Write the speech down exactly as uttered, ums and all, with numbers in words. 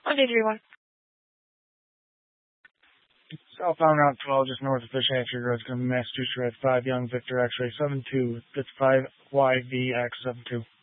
one two three one. Southbound Route twelve, just north of Fish Hatchery Road, going to be Massachusetts Red five, Young Victor X-ray seven two, that's five Y V X seven two.